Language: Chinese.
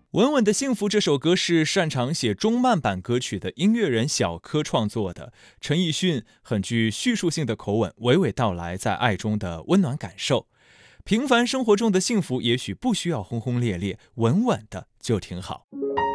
稳稳的幸福这首歌是擅长写中慢版歌曲的音乐人小柯创作的。陈奕迅很具叙述性的口吻，娓娓道来在爱中的温暖感受。平凡生活中的幸福，也许不需要轰轰烈烈，稳稳的就挺好。